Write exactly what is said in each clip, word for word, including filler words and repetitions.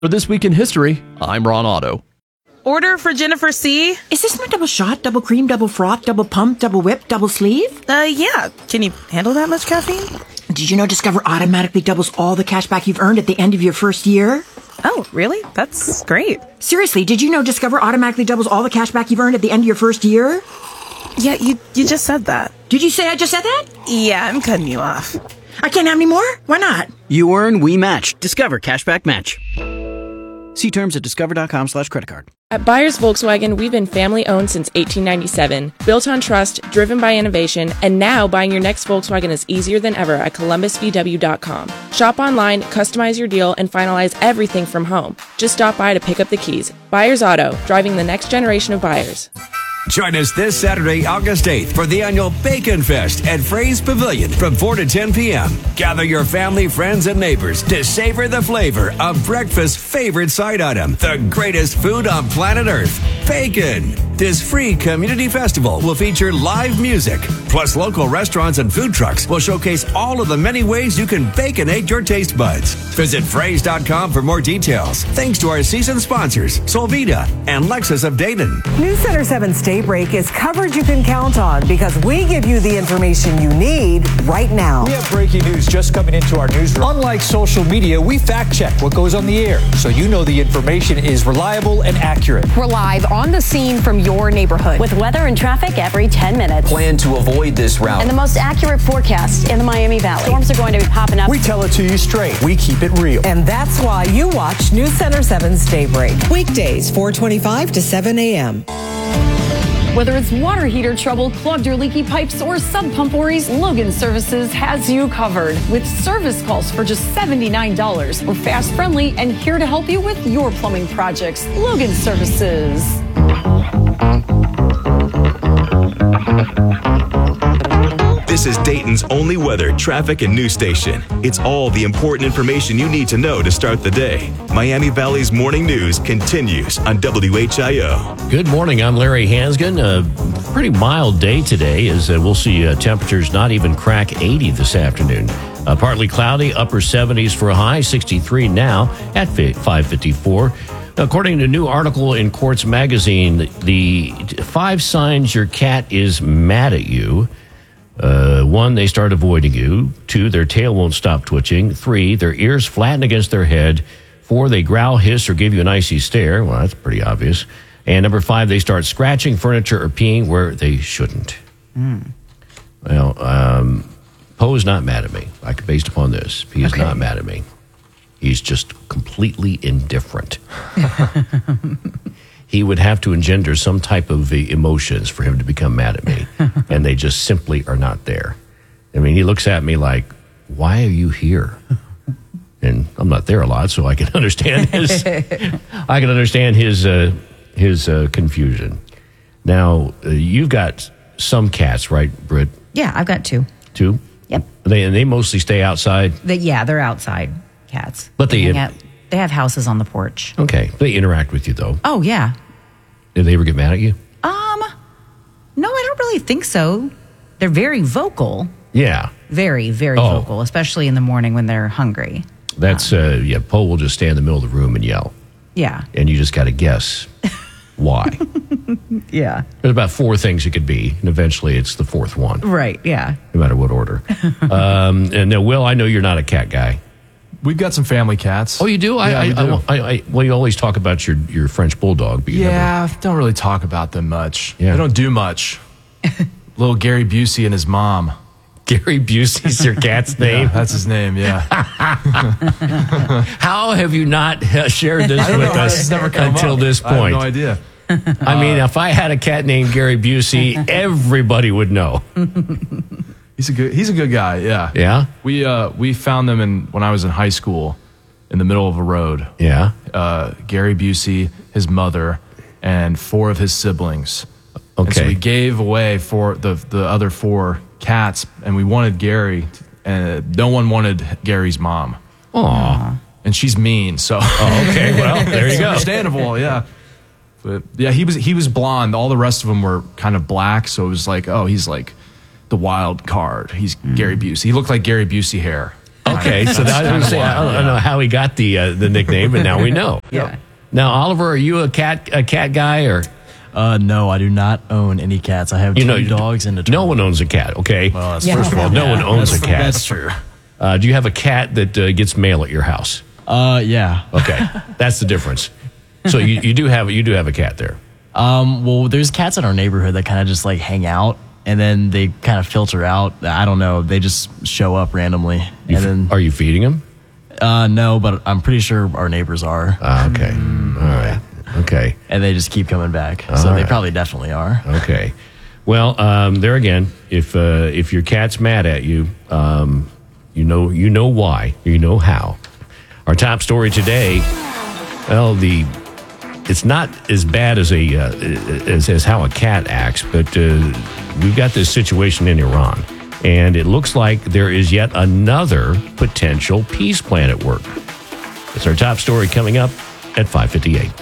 For This Week in History, I'm Ron Otto. Order for Jennifer C. Is this my double shot, double cream, double froth, double pump, double whip, double sleeve? Uh, yeah. Can you handle that much caffeine? Did you know Discover automatically doubles all the cash back you've earned at the end of your first year? Oh, really? That's great. Seriously, did you know Discover automatically doubles all the cash back you've earned at the end of your first year? Yeah, you you just said that. Did you say I just said that? Yeah, I'm cutting you off. I can't have any more? Why not? You earn, we match. Discover Cashback Match. See terms at discover.com slash credit card. At Byers Volkswagen, we've been family-owned since eighteen ninety-seven, built on trust, driven by innovation, and now buying your next Volkswagen is easier than ever at columbus v w dot com. Shop online, customize your deal, and finalize everything from home. Just stop by to pick up the keys. Byers Auto, driving the next generation of buyers. Join us this Saturday, August eighth, for the annual Bacon Fest at Fray's Pavilion from four to ten p.m. Gather your family, friends, and neighbors to savor the flavor of breakfast's favorite side item, the greatest food on planet Earth, bacon. This free community festival will feature live music, plus local restaurants and food trucks will showcase all of the many ways you can baconate your taste buds. Visit frays dot com for more details. Thanks to our season sponsors, Solvita and Lexus of Dayton. News Center seven's Daybreak is coverage you can count on because we give you the information you need right now. We have breaking news just coming into our newsroom. Unlike social media, we fact check what goes on the air so you know the information is reliable and accurate. We're live on the scene from your neighborhood with weather and traffic every ten minutes. Plan to avoid this route. And the most accurate forecast in the Miami Valley. Storms are going to be popping up. We tell it to you straight. We keep it real. And that's why you watch News Center seven's Daybreak. Weekdays, four twenty-five to seven a.m. Whether it's water heater trouble, clogged or leaky pipes, or sub pump worries, Logan Services has you covered. With service calls for just seventy-nine dollars. We're fast, friendly, and here to help you with your plumbing projects. Logan Services. This is Dayton's only weather, traffic, and news station. It's all the important information you need to know to start the day. Miami Valley's morning news continues on W H I O. Good morning. I'm Larry Hansgen. A pretty mild day today as uh, we'll see uh, temperatures not even crack eighty this afternoon. Uh, partly cloudy, upper seventies for a high, sixty-three now at five fifty-four. According to a new article in Quartz Magazine, the five signs your cat is mad at you. Uh, one, they start avoiding you. Two, their tail won't stop twitching. Three, their ears flatten against their head. Four, they growl, hiss, or give you an icy stare. Well, that's pretty obvious. And number five, they start scratching furniture or peeing where they shouldn't. Mm. Well, um, Poe is not mad at me, like, based upon this. He is okay. Not mad at me. He's just completely indifferent. He would have to engender some type of emotions for him to become mad at me. And they just simply are not there. I mean, he looks at me like, why are you here? And I'm not there a lot, so I can understand his I can understand his uh, his uh, confusion. Now, uh, you've got some cats, right, Britt? Yeah, I've got two. Two? Yep. They, and they mostly stay outside? They, yeah, they're outside cats. But they... They, out, they have houses on the porch. Okay. They interact with you, though? Oh, yeah. Did they ever get mad at you? Um, no, I don't really think so. They're very vocal. Yeah. Very, very oh. vocal, especially in the morning when they're hungry. That's, um, uh, yeah, Poe will just stand in the middle of the room and yell. Yeah. And you just got to guess why. Yeah. There's about four things it could be, and eventually it's the fourth one. Right, yeah. No matter what order. um, and now, Will, I know you're not a cat guy. We've got some family cats. Oh, you do? Yeah, I, we I, do. I, I, well, you always talk about your, your French bulldog. But you yeah, never... don't really talk about them much. Yeah. They don't do much. Little Gary Busey and his mom. Gary Busey's your cat's name? Yeah, that's his name, yeah. How have you not shared this with know, us never come until up. this point? I have no idea. I mean, uh, if I had a cat named Gary Busey, everybody would know. He's a good. He's a good guy. Yeah. Yeah. We uh we found them in when I was in high school, in the middle of a road. Yeah. Uh, Gary Busey, his mother, and four of his siblings. Okay. And so we gave away for the the other four cats, and we wanted Gary, and no one wanted Gary's mom. Aw. And she's mean. So. Oh, okay. Well, there you it's go. Understandable. Yeah. But yeah, he was he was blonde. All the rest of them were kind of black. So it was like, oh, he's like the wild card. He's mm. Gary Busey. He looked like Gary Busey hair. Okay, so now I, was say, I don't know how he got the uh, the nickname, but now we know. Yeah. Now, Oliver, are you a cat a cat guy or? Uh, no, I do not own any cats. I have You two know, dogs and a No one owns a cat. Okay. Well, that's First true. of all, no Yeah, one owns a that's- cat. that's true. Uh, do you have a cat that uh, gets mail at your house? Uh, yeah. Okay, that's the difference. So you, you do have you do have a cat there. Um, well, there's cats in our neighborhood that kind of just like hang out, and then they kind of filter out. I don't know. They just show up randomly, You and f- then are you feeding them? Uh, no, but I'm pretty sure our neighbors are. Ah, okay. All right. Okay. And they just keep coming back, All so they right. probably definitely are. Okay. Well, um, there again, if uh, if your cat's mad at you, um, you know you know why, you know how. Our top story today, well, the it's not as bad as a uh, as, as how a cat acts, but uh, we've got this situation in Iran, and it looks like there is yet another potential peace plan at work. It's our top story coming up at five fifty-eight.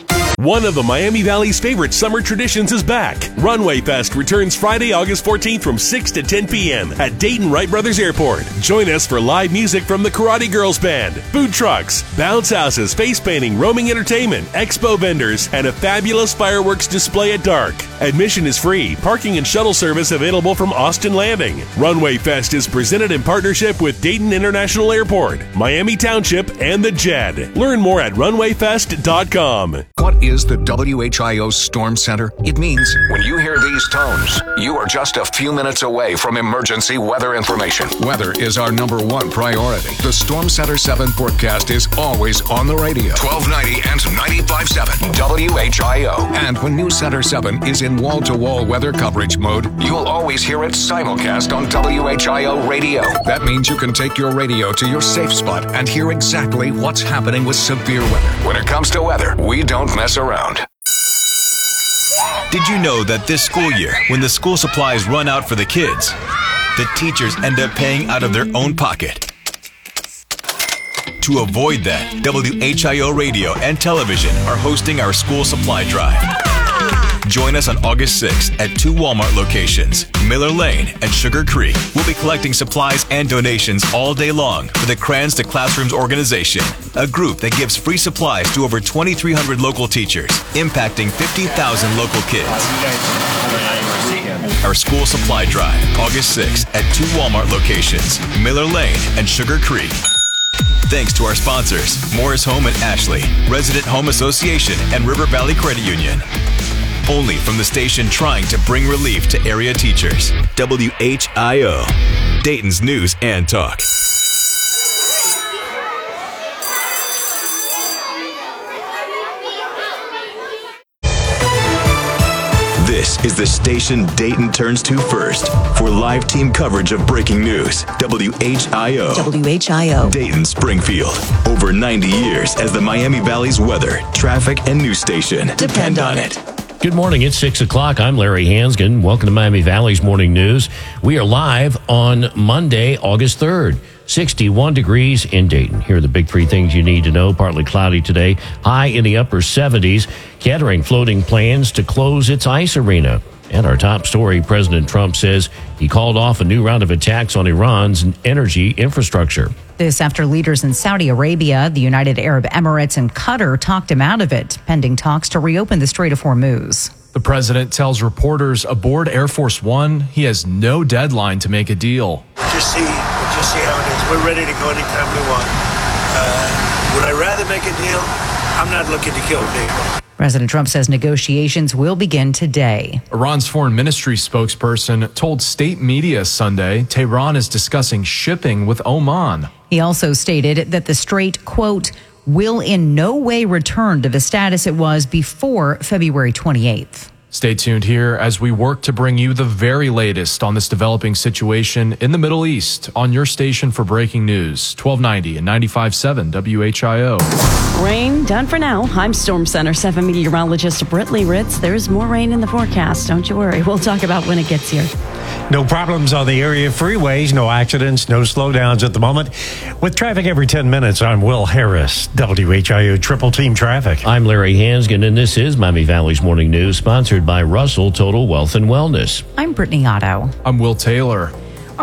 One of the Miami Valley's favorite summer traditions is back. Runway Fest returns Friday, August fourteenth from six to ten p.m. at Dayton Wright Brothers Airport. Join us for live music from the Karate Girls Band, food trucks, bounce houses, face painting, roaming entertainment, expo vendors, and a fabulous fireworks display at dark. Admission is free. Parking and shuttle service available from Austin Landing. Runway Fest is presented in partnership with Dayton International Airport, Miami Township, and the J E D. Learn more at runway fest dot com. What is the W H I O Storm Center? It means when you hear these tones, you are just a few minutes away from emergency weather information. Weather is our number one priority. The Storm Center seven forecast is always on the radio. twelve ninety and ninety-five point seven W H I O. And when News Center seven is in wall-to-wall weather coverage mode, you'll always hear it simulcast on W H I O radio. That means you can take your radio to your safe spot and hear exactly what's happening with severe weather. When it comes to weather, we don't mess around. Did you know that this school year, when the school supplies run out for the kids, the teachers end up paying out of their own pocket? To avoid that, W H I O Radio and Television are hosting our school supply drive. Join us on August sixth at two Walmart locations, Miller Lane and Sugar Creek. We'll be collecting supplies and donations all day long for the Crayons to Classrooms organization, a group that gives free supplies to over twenty-three hundred local teachers, impacting fifty thousand local kids. Our school supply drive, August sixth at two Walmart locations, Miller Lane and Sugar Creek. Thanks to our sponsors, Morris Home and Ashley, Resident Home Association, and River Valley Credit Union. Only from the station trying to bring relief to area teachers. W H I O, Dayton's News and Talk. This is the station Dayton turns to first for live team coverage of breaking news. W H I O. W H I O. Dayton, Springfield. Over ninety years as the Miami Valley's weather, traffic, and news station. Depend on it. Good morning. It's six o'clock. I'm Larry Hansgen. Welcome to Miami Valley's Morning News. We are live on Monday, August third. sixty-one degrees in Dayton. Here are the big three things you need to know. Partly cloudy today. High in the upper seventies. Kettering floating plans to close its ice arena. And our top story, President Trump says he called off a new round of attacks on Iran's energy infrastructure. This after leaders in Saudi Arabia, the United Arab Emirates, and Qatar talked him out of it, pending talks to reopen the Strait of Hormuz. The president tells reporters aboard Air Force One he has no deadline to make a deal. Just see, just see how it is. We're ready to go anytime we want. Uh, would I rather make a deal? I'm not looking to kill people. President Trump says negotiations will begin today. Iran's foreign ministry spokesperson told state media Sunday Tehran is discussing shipping with Oman. He also stated that the strait, quote, will in no way return to the status it was before February twenty-eighth. Stay tuned here as we work to bring you the very latest on this developing situation in the Middle East on your station for breaking news, twelve ninety and ninety-five point seven W H I O. Rain done for now. I'm Storm Center seven meteorologist Brittany Ritz. There's more rain in the forecast. Don't you worry. We'll talk about when it gets here. No problems on the area freeways, no accidents, no slowdowns at the moment. With traffic every ten minutes, I'm Will Harris, W H I O Triple Team Traffic. I'm Larry Hansgen, and this is Miami Valley's Morning News, sponsored by Russell Total Wealth and Wellness. I'm Brittany Otto. I'm Will Taylor.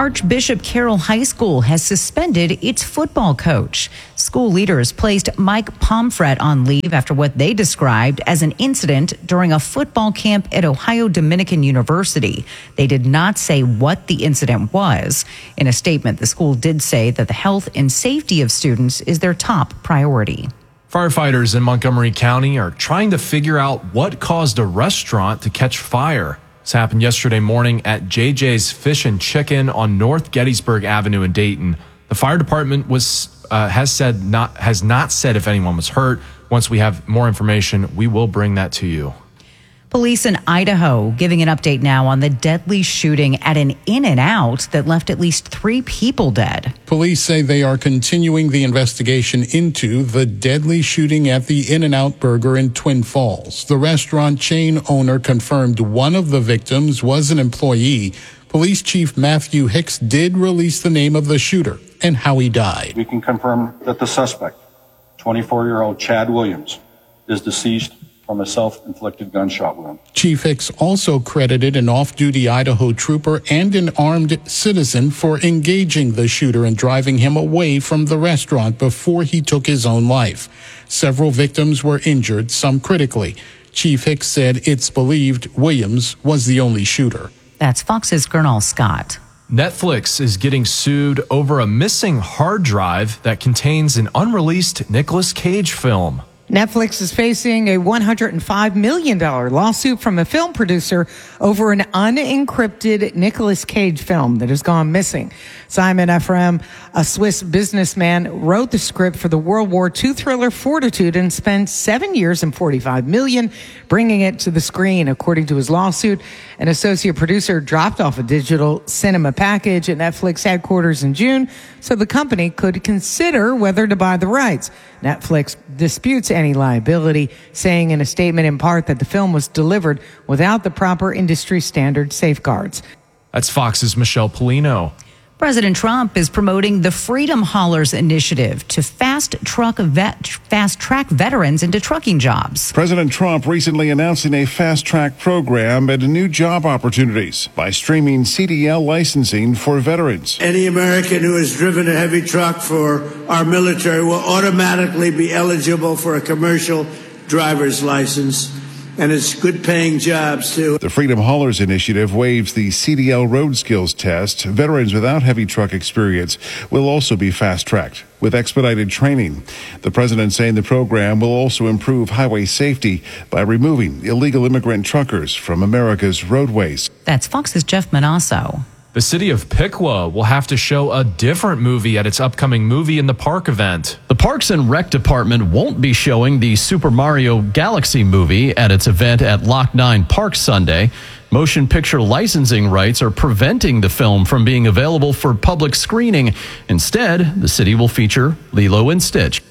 Archbishop Carroll High School has suspended its football coach. School leaders placed Mike Pomfret on leave after what they described as an incident during a football camp at Ohio Dominican University. They did not say what the incident was. In a statement, the school did say that the health and safety of students is their top priority. Firefighters in Montgomery County are trying to figure out what caused a restaurant to catch fire. This happened yesterday morning at J J's Fish and Chicken on North Gettysburg Avenue in Dayton. The fire department was uh, has said not has not said if anyone was hurt. Once we have more information, we will bring that to you. Police in Idaho giving an update now on the deadly shooting at an In-N-Out that left at least three people dead. Police say they are continuing the investigation into the deadly shooting at the In-N-Out Burger in Twin Falls. The restaurant chain owner confirmed one of the victims was an employee. Police Chief Matthew Hicks did release the name of the shooter and how he died. We can confirm that the suspect, twenty-four-year-old Chad Williams, is deceased from a self-inflicted gunshot wound. Chief Hicks also credited an off-duty Idaho trooper and an armed citizen for engaging the shooter and driving him away from the restaurant before he took his own life. Several victims were injured, some critically. Chief Hicks said it's believed Williams was the only shooter. That's Fox's Gernal Scott. Netflix is getting sued over a missing hard drive that contains an unreleased Nicolas Cage film. Netflix is facing a one hundred five million dollars lawsuit from a film producer over an unencrypted Nicolas Cage film that has gone missing. Simon Ephraim, a Swiss businessman, wrote the script for the World War Two thriller Fortitude and spent seven years and forty-five million dollars bringing it to the screen. According to his lawsuit, an associate producer dropped off a digital cinema package at Netflix headquarters in June so the company could consider whether to buy the rights. Netflix disputes any liability, saying in a statement in part that the film was delivered without the proper industry standard safeguards. That's Fox's Michelle Polino. President Trump is promoting the Freedom Haulers initiative to fast truck vet, fast track veterans into trucking jobs. President Trump recently announcing a fast track program and new job opportunities by streaming C D L licensing for veterans. Any American who has driven a heavy truck for our military will automatically be eligible for a commercial driver's license. And it's good paying jobs, too. The Freedom Haulers initiative waives the C D L road skills test. Veterans without heavy truck experience will also be fast-tracked with expedited training. The president saying the program will also improve highway safety by removing illegal immigrant truckers from America's roadways. That's Fox's Jeff Manasso. The city of Piqua will have to show a different movie at its upcoming Movie in the Park event. The Parks and Rec Department won't be showing the Super Mario Galaxy movie at its event at Lock nine Park Sunday. Motion picture licensing rights are preventing the film from being available for public screening. Instead, the city will feature Lilo and Stitch.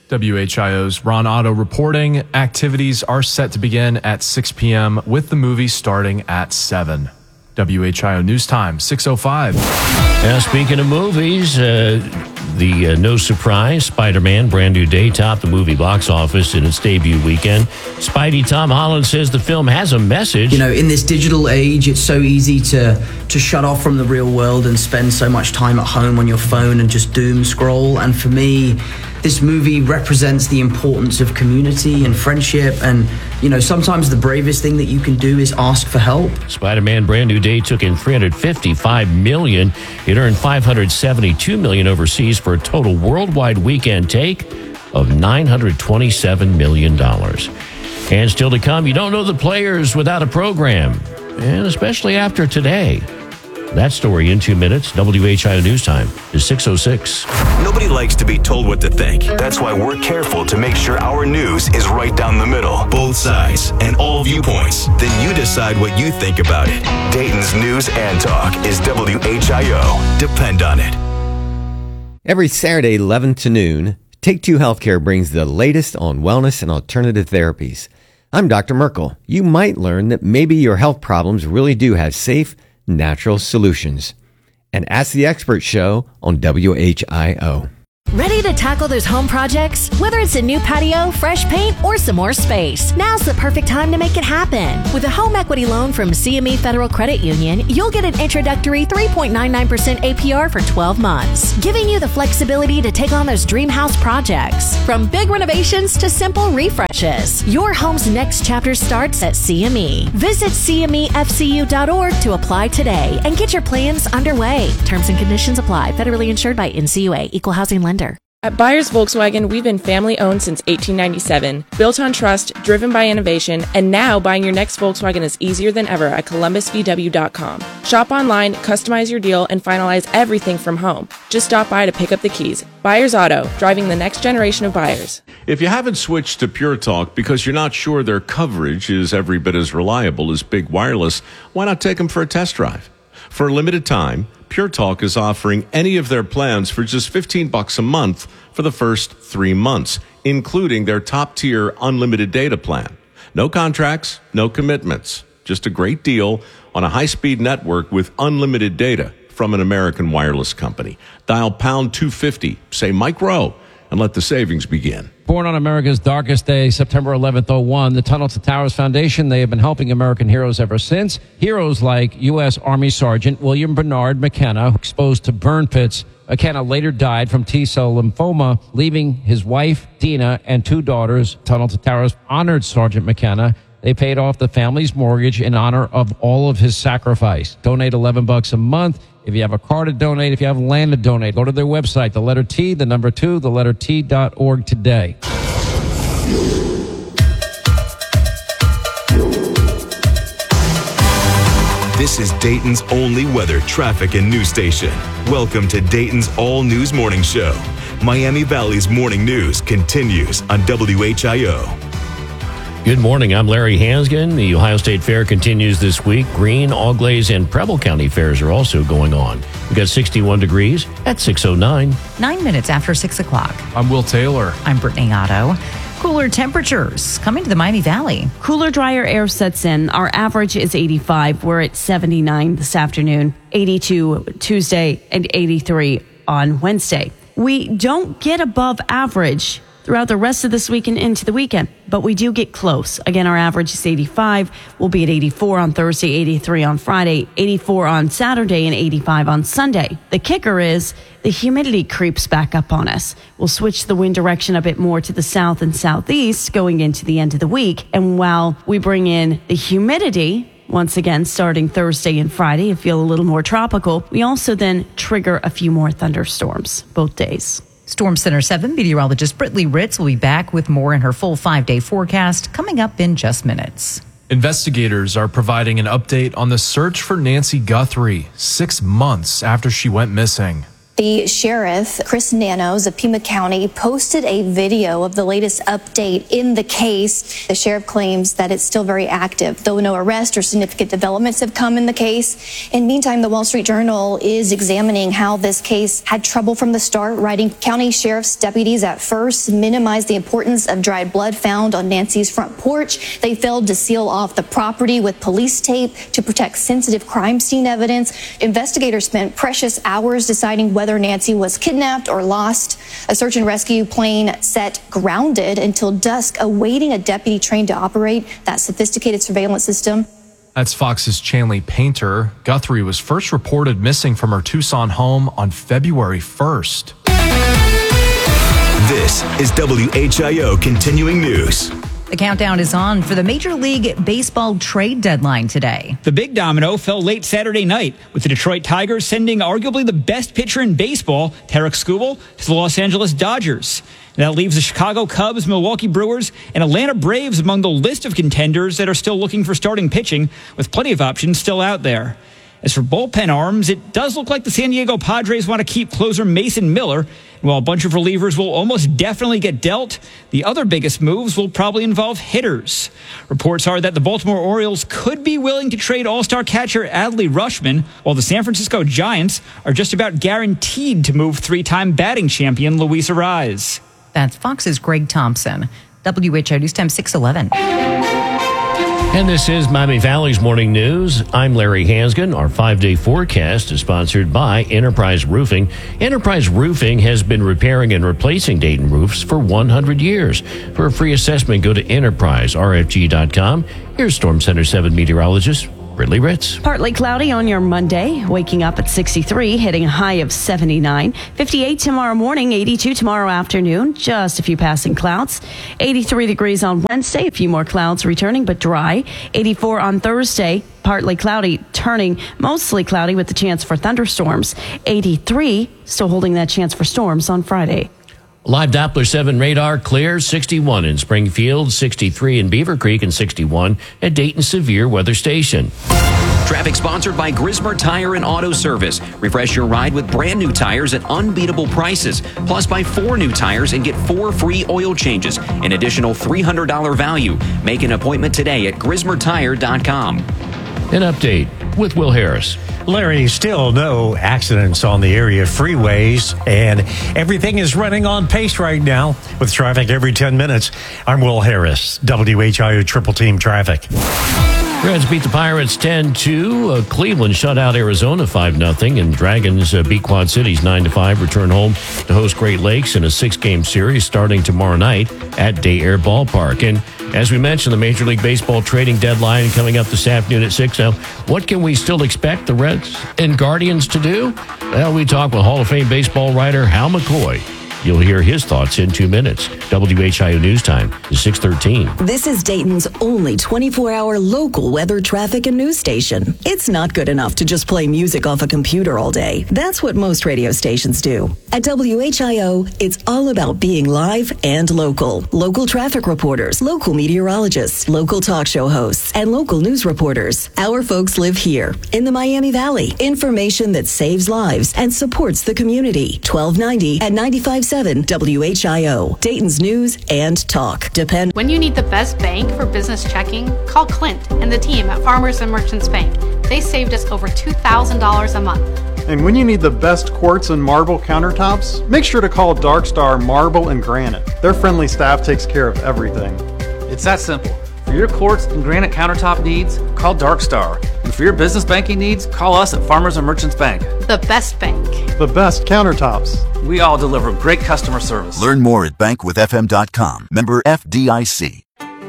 W H I O's Ron Otto reporting. Activities are set to begin at six p.m. with the movie starting at seven. W H I O News Time, six oh five. Now, speaking of movies, uh, the uh, no surprise Spider-Man brand new day topped the movie box office in its debut weekend. Spidey Tom Holland says the film has a message. You know, in this digital age, it's so easy to to shut off from the real world and spend so much time at home on your phone and just doom scroll. And for me, this movie represents the importance of community and friendship. And, you know, sometimes the bravest thing that you can do is ask for help. Spider-Man Brand New Day took in three hundred fifty-five million dollars. It earned five hundred seventy-two million dollars overseas for a total worldwide weekend take of nine hundred twenty-seven million dollars. And still to come, you don't know the players without a program, and especially after today. That story in two minutes. W H I O News Time is six oh six. Nobody likes to be told what to think. That's why we're careful to make sure our news is right down the middle. Both sides and all viewpoints. Then you decide what you think about it. Dayton's News and Talk is W H I O. Depend on it. Every Saturday, eleven to noon, Take Two Healthcare brings the latest on wellness and alternative therapies. I'm Doctor Merkel. You might learn that maybe your health problems really do have safe, natural solutions. And Ask the Expert show on W H I O. Ready to tackle those home projects? Whether it's a new patio, fresh paint, or some more space, now's the perfect time to make it happen. With a home equity loan from C M E Federal Credit Union, you'll get an introductory three point nine nine percent A P R for twelve months, giving you the flexibility to take on those dream house projects. From big renovations to simple refreshes, your home's next chapter starts at C M E. Visit C M E F C U dot org to apply today and get your plans underway. Terms and conditions apply. Federally insured by N C U A, Equal Housing Lender. At Byers Volkswagen, we've been family-owned since eighteen ninety-seven, built on trust, driven by innovation, and now buying your next Volkswagen is easier than ever at Columbus V W dot com. Shop online, customize your deal, and finalize everything from home. Just stop by to pick up the keys. Byers Auto, driving the next generation of buyers. If you haven't switched to Pure Talk because you're not sure their coverage is every bit as reliable as Big Wireless, why not take them for a test drive? For a limited time, Pure Talk is offering any of their plans for just fifteen bucks a month for the first three months, including their top-tier unlimited data plan. No contracts, no commitments, just a great deal on a high-speed network with unlimited data from an American wireless company. Dial pound two fifty, say Mike Rowe, and let the savings begin. Born on America's darkest day, September eleventh, oh one, the Tunnel to Towers Foundation, they have been helping American heroes ever since. Heroes like U S Army Sergeant William Bernard McKenna, exposed to burn pits. McKenna later died from T-cell lymphoma, leaving his wife, Dina, and two daughters. Tunnel to Towers honored Sergeant McKenna. They paid off the family's mortgage in honor of all of his sacrifice. Donate eleven bucks a month. If you have a car to donate, if you have land to donate, go to their website, the letter T, the number two, the letter T dot org today. This is Dayton's only weather, traffic, and news station. Welcome to Dayton's All News Morning Show. Miami Valley's morning news continues on W H I O. Good morning. I'm Larry Hansgen. The Ohio State Fair continues this week. Greene, Auglaize, and Preble County fairs are also going on. We've got sixty-one degrees at six oh nine. Nine minutes after six o'clock. I'm Will Taylor. I'm Brittany Otto. Cooler temperatures coming to the Miami Valley. Cooler, drier air sets in. Our average is eighty-five. We're at seventy-nine this afternoon, eighty-two Tuesday, and eighty-three on Wednesday. We don't get above average throughout the rest of this week and into the weekend, but we do get close. Again, our average is eighty-five. We'll be at eighty-four on Thursday, eighty-three on Friday, eighty-four on Saturday, and eighty-five on Sunday. The kicker is the humidity creeps back up on us. We'll switch the wind direction a bit more to the south and southeast going into the end of the week. And while we bring in the humidity, once again, starting Thursday and Friday, and feel a little more tropical, we also then trigger a few more thunderstorms both days. Storm Center seven meteorologist Brittany Ritz will be back with more in her full five-day forecast coming up in just minutes. Investigators are providing an update on the search for Nancy Guthrie six months after she went missing. The sheriff, Chris Nanos of Pima County, posted a video of the latest update in the case. The sheriff claims that it's still very active, though no arrest or significant developments have come in the case. In the meantime, the Wall Street Journal is examining how this case had trouble from the start, writing county sheriff's deputies at first minimized the importance of dried blood found on Nancy's front porch. They failed to seal off the property with police tape to protect sensitive crime scene evidence. Investigators spent precious hours deciding whether Whether Nancy was kidnapped or lost. A search and rescue plane set grounded until dusk, awaiting a deputy trained to operate that sophisticated surveillance system. That's Fox's Chanley Painter. Guthrie was first reported missing from her Tucson home on February first. This is W H I O Continuing News. The countdown is on for the Major League Baseball trade deadline today. The big domino fell late Saturday night, with the Detroit Tigers sending arguably the best pitcher in baseball, Tarek Skubal, to the Los Angeles Dodgers. That leaves the Chicago Cubs, Milwaukee Brewers, and Atlanta Braves among the list of contenders that are still looking for starting pitching, with plenty of options still out there. As for bullpen arms, it does look like the San Diego Padres want to keep closer Mason Miller. And while a bunch of relievers will almost definitely get dealt, the other biggest moves will probably involve hitters. Reports are that the Baltimore Orioles could be willing to trade all-star catcher Adley Rutschman, while the San Francisco Giants are just about guaranteed to move three-time batting champion Luis Arraez. That's Fox's Greg Thompson. W H O News Time six eleven. And this is Miami Valley's Morning News. I'm Larry Hansgen. Our five-day forecast is sponsored by Enterprise Roofing. Enterprise Roofing has been repairing and replacing Dayton roofs for one hundred years. For a free assessment, go to enterprise r f g dot com. Here's Storm Center seven meteorologist Ridley Ritz. Partly cloudy on your Monday, waking up at sixty-three, hitting a high of seventy-nine. fifty-eight tomorrow morning, eighty-two tomorrow afternoon, just a few passing clouds. eighty-three degrees on Wednesday, a few more clouds returning, but dry. eighty-four on Thursday, partly cloudy, turning mostly cloudy with the chance for thunderstorms. eighty-three, still holding that chance for storms on Friday. Live Doppler seven radar clear, sixty-one in Springfield, sixty-three in Beaver Creek, and sixty-one at Dayton Severe Weather Station. Traffic sponsored by Grismer Tire and Auto Service. Refresh your ride with brand new tires at unbeatable prices. Plus, buy four new tires and get four free oil changes. An additional three hundred dollars value. Make an appointment today at grismer tire dot com. An update with Will Harris. Larry, still no accidents on the area freeways, and everything is running on pace right now with traffic every ten minutes. I'm Will Harris, W H I O Triple Team Traffic. Reds beat the Pirates ten two. Uh, Cleveland shut out Arizona five nothing. And Dragons uh, beat Quad Cities nine to five. Return home to host Great Lakes in a six-game series starting tomorrow night at Day Air Ballpark. And as we mentioned, the Major League Baseball trading deadline coming up this afternoon at six. Now, what can we still expect the Reds and Guardians to do? Well, we talk with Hall of Fame baseball writer Hal McCoy. You'll hear his thoughts in two minutes. W H I O News Time is six thirteen. This is Dayton's only twenty-four hour local weather, traffic, and news station. It's not good enough to just play music off a computer all day. That's what most radio stations do. At W H I O, it's all about being live and local. Local traffic reporters, local meteorologists, local talk show hosts, and local news reporters. Our folks live here in the Miami Valley. Information that saves lives and supports the community. twelve ninety at ninety-five point seven W H I O, Dayton's news and talk. Depend. When you need the best bank for business checking, call Clint and the team at Farmers and Merchants Bank. They saved us over two thousand dollars a month. And when you need the best quartz and marble countertops, make sure to call Dark Star Marble and Granite. Their friendly staff takes care of everything. It's that simple. For your quartz and granite countertop needs, call Dark Star. And for your business banking needs, call us at Farmers and Merchants Bank. The best bank. The best countertops. We all deliver great customer service. Learn more at bank with f m dot com. Member F D I C.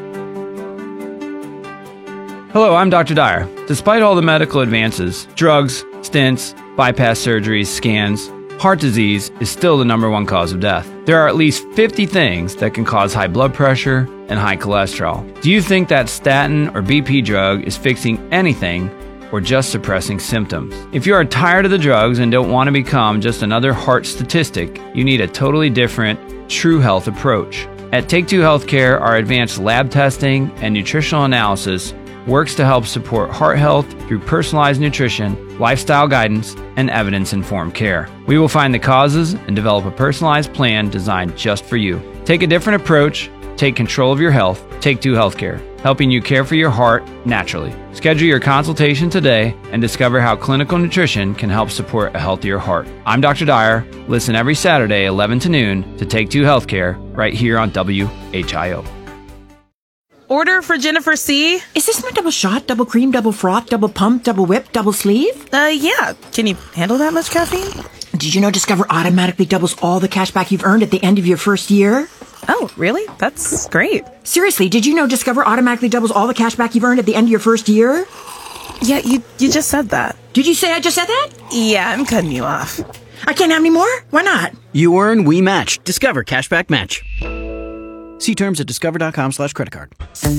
Hello, I'm Doctor Dyer. Despite all the medical advances, drugs, stents, bypass surgeries, scans, heart disease is still the number one cause of death. There are at least fifty things that can cause high blood pressure and high cholesterol. Do you think that statin or B P drug is fixing anything or just suppressing symptoms? If you are tired of the drugs and don't want to become just another heart statistic, you need a totally different, true health approach. At Take Two Healthcare, our advanced lab testing and nutritional analysis works to help support heart health through personalized nutrition, lifestyle guidance, and evidence-informed care. We will find the causes and develop a personalized plan designed just for you. Take a different approach, take control of your health. Take Two Healthcare, helping you care for your heart naturally. Schedule your consultation today and discover how clinical nutrition can help support a healthier heart. I'm Doctor Dyer. Listen every Saturday, eleven to noon, to Take Two Healthcare right here on W H I O. Order for Jennifer C. Is this my double shot, double cream, double froth, double pump, double whip, double sleeve? Uh, yeah. Can you handle that much caffeine? Did you know Discover automatically doubles all the cash back you've earned at the end of your first year? Oh, really? That's great. Seriously, did you know Discover automatically doubles all the cash back you've earned at the end of your first year? Yeah, you you just said that. Did you say I just said that? Yeah, I'm cutting you off. I can't have any more? Why not? You earn, we match. Discover Cashback Match. See terms at discover.com slash credit card.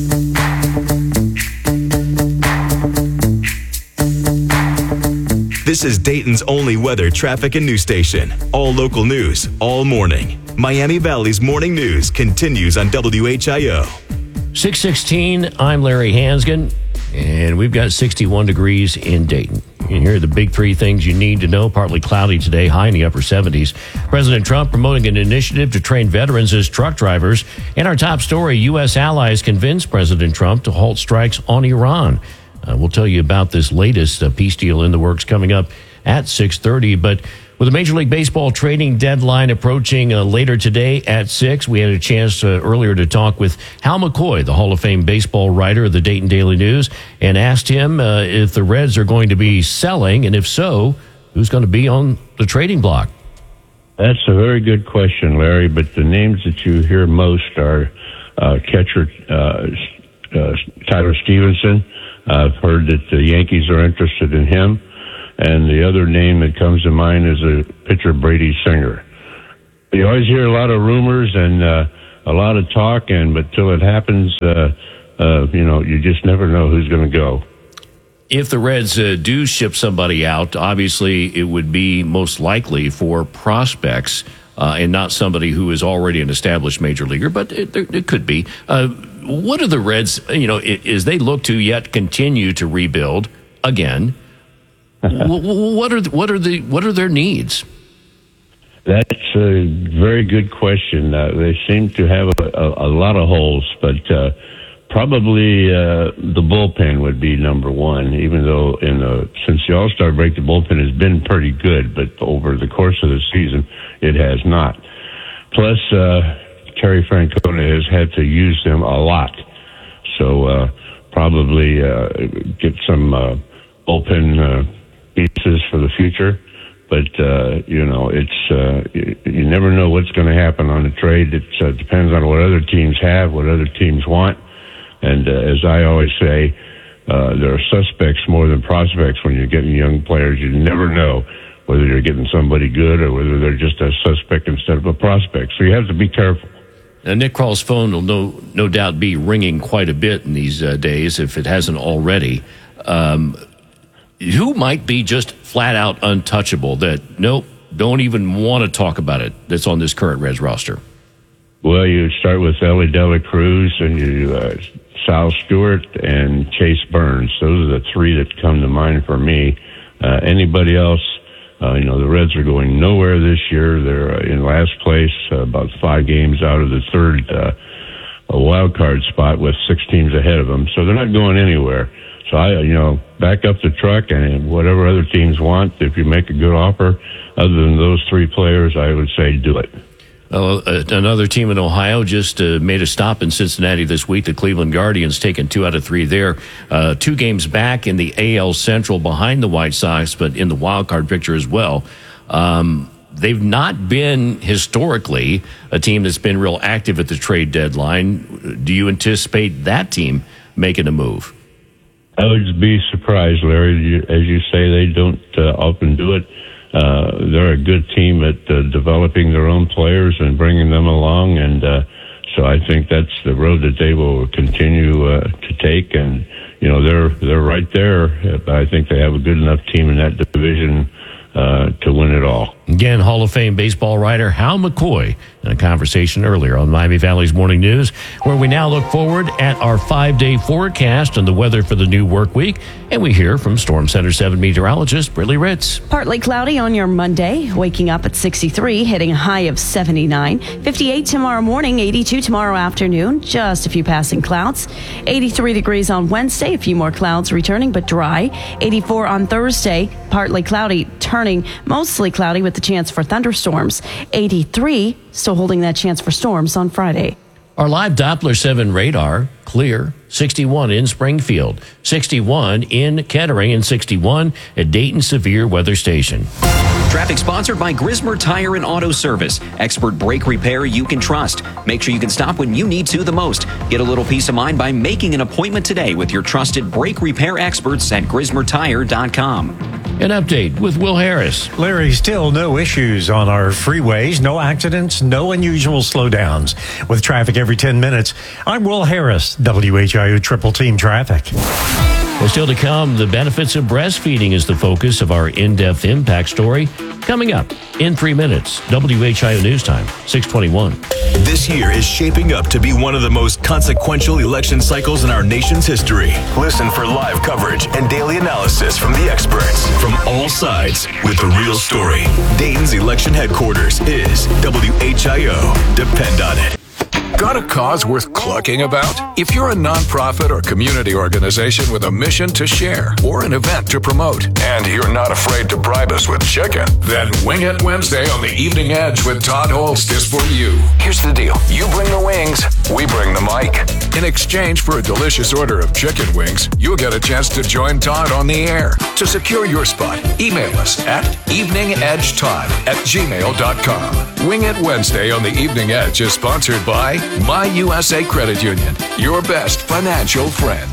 This is Dayton's only weather, traffic, and news station. All local news, all morning. Miami Valley's morning news continues on W H I O. six sixteen, I'm Larry Hansgen, and we've got sixty-one degrees in Dayton. And here are the big three things you need to know. Partly cloudy today, high in the upper seventies. President Trump promoting an initiative to train veterans as truck drivers. And our top story, U S allies convince President Trump to halt strikes on Iran. Uh, we'll tell you about this latest uh, peace deal in the works coming up at six thirty. But With the Major League Baseball trading deadline approaching uh, later today at six, we had a chance uh, earlier to talk with Hal McCoy, the Hall of Fame baseball writer of the Dayton Daily News, and asked him uh, if the Reds are going to be selling, and if so, who's going to be on the trading block. That's a very good question, Larry, but the names that you hear most are uh, catcher uh, uh, Tyler Stevenson. I've heard that the Yankees are interested in him. And the other name that comes to mind is a pitcher, Brady Singer. You always hear a lot of rumors and uh, a lot of talk, and but till it happens, uh, uh, you know, you just never know who's going to go. If the Reds uh, do ship somebody out, obviously it would be most likely for prospects uh, and not somebody who is already an established major leaguer, but it, it could be. Uh, what are the Reds, you know, as they look to yet continue to rebuild again? what are what are the what are their needs? That's a very good question. Uh, they seem to have a, a, a lot of holes, but uh, probably uh, the bullpen would be number one. Even though in the, since the All-Star break, the bullpen has been pretty good, but over the course of the season, it has not. Plus, uh, Terry Francona has had to use them a lot, so uh, probably uh, get some uh, bullpen. Uh, pieces for the future, but uh, you know, it's uh, you, you never know what's going to happen on the trade. It uh, depends on what other teams have, what other teams want, and uh, as I always say, uh, there are suspects more than prospects when you're getting young players. You never know whether you're getting somebody good or whether they're just a suspect instead of a prospect. So you have to be careful. Now, Nick Krall's phone will no no doubt be ringing quite a bit in these uh, days, if it hasn't already. Um, Who might be just flat out untouchable that, nope, don't even want to talk about it, that's on this current Reds roster? Well, you start with Ellie De La Cruz and you, uh, Sal Stewart and Chase Burns. Those are the three that come to mind for me. Uh, anybody else, uh, you know, the Reds are going nowhere this year. They're uh, in last place, uh, about five games out of the third uh, a wild card spot with six teams ahead of them. So they're not going anywhere. So, I, you know, back up the truck and whatever other teams want, if you make a good offer, other than those three players, I would say do it. Uh, another team in Ohio just uh, made a stop in Cincinnati this week. The Cleveland Guardians taking two out of three there. Uh, two games back in the A L Central behind the White Sox, but in the wild card picture as well. Um, they've not been historically a team that's been real active at the trade deadline. Do you anticipate that team making a move? I would be surprised, Larry. As you say, they don't uh, often do it. Uh, they're a good team at uh, developing their own players and bringing them along, and uh, so I think that's the road that they will continue uh, to take. And you know, they're they're right there. I think they have a good enough team in that division uh, to win it all. Again, Hall of Fame baseball writer Hal McCoy in a conversation earlier on Miami Valley's Morning News, where we now look forward at our five-day forecast and the weather for the new work week. And we hear from Storm Center seven meteorologist Brittany Ritz. Partly cloudy on your Monday, waking up at sixty-three, hitting a high of seventy-nine. fifty-eight tomorrow morning, eighty-two tomorrow afternoon, just a few passing clouds. eighty-three degrees on Wednesday, a few more clouds returning, but dry. eighty-four on Thursday, partly cloudy, turning mostly cloudy with the chance for thunderstorms. eighty-three, still holding that chance for storms on Friday. Our live Doppler seven radar, clear. sixty-one in Springfield, sixty-one in Kettering, and sixty-one at Dayton Severe Weather Station. Traffic sponsored by Grismer Tire and Auto Service. Expert brake repair you can trust. Make sure you can stop when you need to the most. Get a little peace of mind by making an appointment today with your trusted brake repair experts at grismer tire dot com. An update with Will Harris. Larry, still no issues on our freeways, no accidents, no unusual slowdowns. With traffic every ten minutes, I'm Will Harris, W H I O Triple Team Traffic. Well, still to come, the benefits of breastfeeding is the focus of our in-depth impact story. Coming up in three minutes, W H I O News Time, six twenty-one. This year is shaping up to be one of the most consequential election cycles in our nation's history. Listen for live coverage and daily analysis from the experts from all sides with the real story. Dayton's election headquarters is W H I O. Depend on it. Got a cause worth clucking about? If you're a nonprofit or community organization with a mission to share or an event to promote, and you're not afraid to bribe us with chicken, then Wing It Wednesday on the Evening Edge with Todd Holst is for you. Here's the deal. You bring the wings, we bring the mic. In exchange for a delicious order of chicken wings, you'll get a chance to join Todd on the air. To secure your spot, email us at eveningedgetodd at gmail dot com. Wing It Wednesday on the Evening Edge is sponsored by My U S A Credit Union, your best financial friend.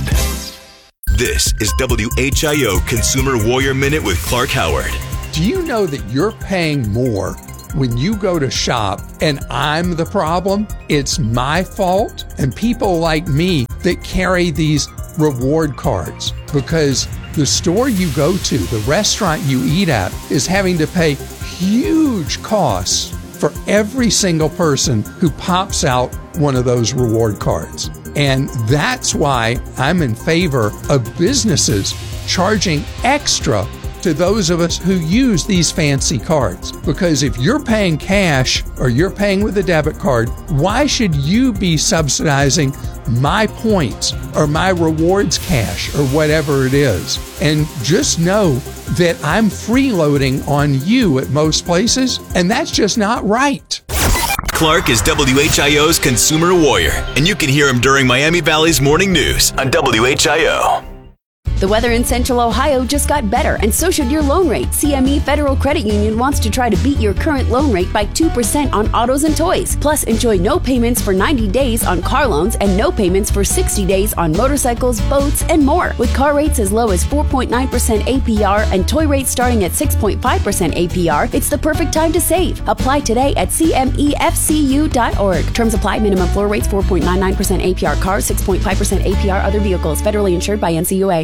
This is W H I O Consumer Warrior Minute with Clark Howard. Do you know that you're paying more when you go to shop and I'm the problem? It's my fault and people like me that carry these reward cards because the store you go to, the restaurant you eat at, is having to pay huge costs for every single person who pops out one of those reward cards. And that's why I'm in favor of businesses charging extra to those of us who use these fancy cards. Because if you're paying cash or you're paying with a debit card, why should you be subsidizing my points or my rewards cash or whatever it is? And just know that I'm freeloading on you at most places, and that's just not right. Clark is W H I O's Consumer Warrior, and you can hear him during Miami Valley's Morning News on W H I O. The weather in Central Ohio just got better, and so should your loan rate. C M E Federal Credit Union wants to try to beat your current loan rate by two percent on autos and toys. Plus, enjoy no payments for ninety days on car loans and no payments for sixty days on motorcycles, boats, and more. With car rates as low as four point nine percent A P R and toy rates starting at six point five percent A P R, it's the perfect time to save. Apply today at C M E F C U dot org. Terms apply. Minimum floor rates four point nine nine percent A P R cars, six point five percent A P R other vehicles. Federally insured by N C U A.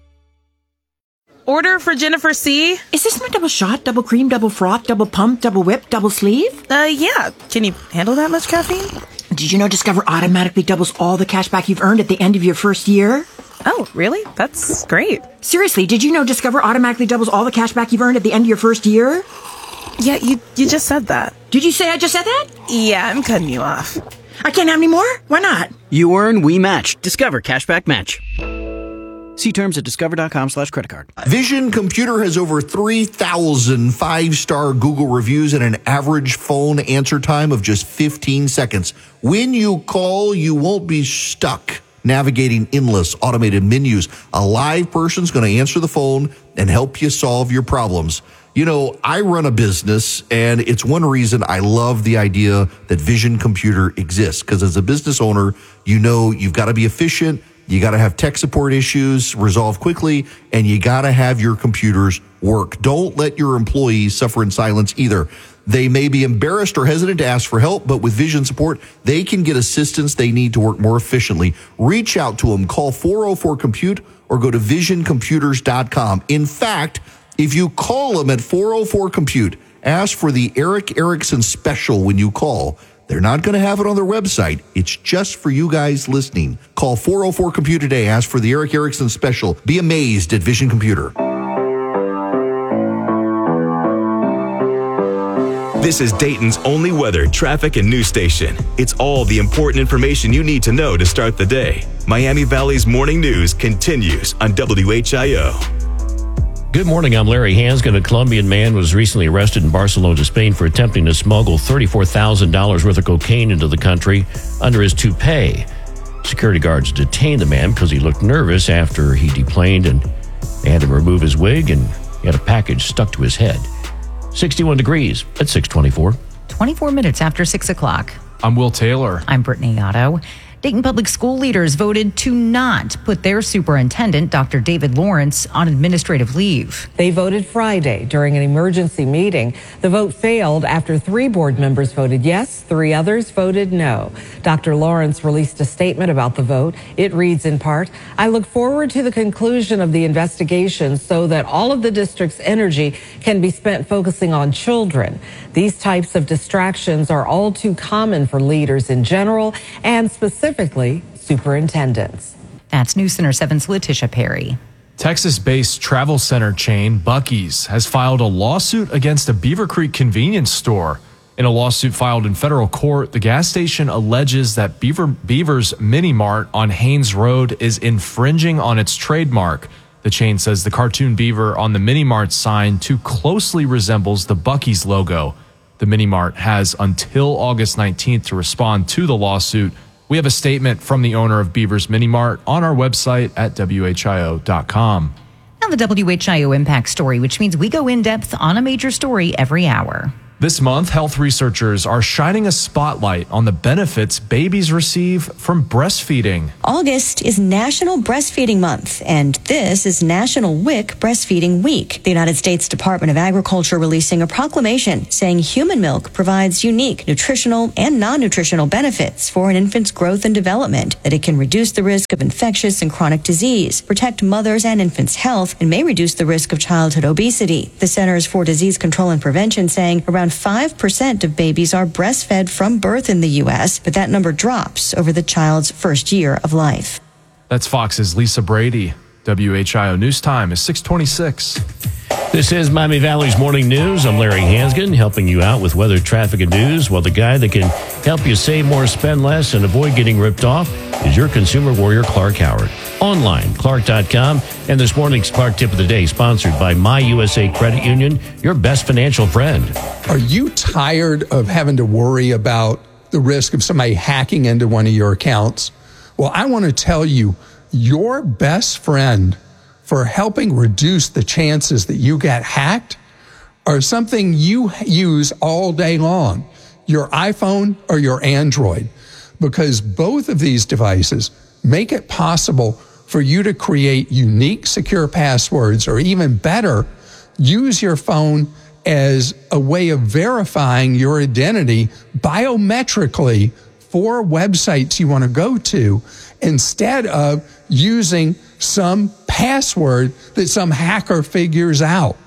Order for Jennifer C. Is this my double shot, double cream, double froth, double pump, double whip, double sleeve? Uh, yeah. Can you handle that much caffeine? Did you know Discover automatically doubles all the cash back you've earned at the end of your first year? Oh, really? That's great. Seriously, did you know Discover automatically doubles all the cash back you've earned at the end of your first year? Yeah, you you just said that. Did you say I just said that? Yeah, I'm cutting you off. I can't have any more? Why not? You earn, we match. Discover Cashback Match. See terms at discover.com slash credit card. Vision Computer has over three thousand five-star Google reviews and an average phone answer time of just fifteen seconds. When you call, you won't be stuck navigating endless automated menus. A live person's going to answer the phone and help you solve your problems. You know, I run a business, and it's one reason I love the idea that Vision Computer exists. Because as a business owner, you know you've got to be efficient. You got to have tech support issues resolved quickly, and you got to have your computers work. Don't let your employees suffer in silence either. They may be embarrassed or hesitant to ask for help, but with Vision support, they can get assistance they need to work more efficiently. Reach out to them. Call four oh four compute or go to vision computers dot com. In fact, if you call them at four oh four compute, ask for the Eric Erickson special when you call. They're not going to have it on their website. It's just for you guys listening. Call four oh four compute today. Ask for the Eric Erickson special. Be amazed at Vision Computer. This is Dayton's only weather, traffic, and news station. It's all the important information you need to know to start the day. Miami Valley's Morning News continues on W H I O. Good morning, I'm Larry Hansgen. A Colombian man was recently arrested in Barcelona, Spain for attempting to smuggle thirty-four thousand dollars worth of cocaine into the country under his toupee. Security guards detained the man because he looked nervous after he deplaned, and they had to remove his wig, and he had a package stuck to his head. sixty-one degrees at six twenty-four. twenty-four minutes after six o'clock. I'm Will Taylor. I'm Brittany Otto. Dayton Public School leaders voted to not put their superintendent, Doctor David Lawrence, on administrative leave. They voted Friday during an emergency meeting. The vote failed after three board members voted yes, three others voted no. Doctor Lawrence released a statement about the vote. It reads in part, "I look forward to the conclusion of the investigation so that all of the district's energy can be spent focusing on children. These types of distractions are all too common for leaders in general and specifically superintendents." That's News Center seven's Letitia Perry. Texas-based travel center chain Buc-ee's has filed a lawsuit against a Beaver Creek convenience store. In a lawsuit filed in federal court, the gas station alleges that Beaver, Beaver's Mini Mart on Haynes Road is infringing on its trademark. The chain says the cartoon beaver on the Mini Mart sign too closely resembles the Buc-ee's logo. The Mini Mart has until August nineteenth to respond to the lawsuit. We have a statement from the owner of Beaver's Mini Mart on our website at W H I O dot com. Now the W H I O Impact Story, which means we go in depth on a major story every hour. This month, health researchers are shining a spotlight on the benefits babies receive from breastfeeding. August is National Breastfeeding Month, and this is National W I C Breastfeeding Week. The United States Department of Agriculture releasing a proclamation saying human milk provides unique nutritional and non-nutritional benefits for an infant's growth and development, that it can reduce the risk of infectious and chronic disease, protect mothers' and infants' health, and may reduce the risk of childhood obesity. The Centers for Disease Control and Prevention saying around five percent of babies are breastfed from birth in the U S, but that number drops over the child's first year of life. That's Fox's Lisa Brady. W H I O News Time is six twenty-six. This is Miami Valley's Morning News. I'm Larry Hansgen, helping you out with weather, traffic, and news. While the guy that can help you save more, spend less, and avoid getting ripped off is your consumer warrior, Clark Howard. Online, clark dot com. And this morning's Clark Tip of the Day, sponsored by My U S A Credit Union, your best financial friend. Are you tired of having to worry about the risk of somebody hacking into one of your accounts? Well, I want to tell you, your best friend for helping reduce the chances that you get hacked are something you use all day long, your iPhone or your Android, because both of these devices make it possible for you to create unique, secure passwords, or even better, use your phone as a way of verifying your identity biometrically for websites you want to go to, instead of using some password that some hacker figures out.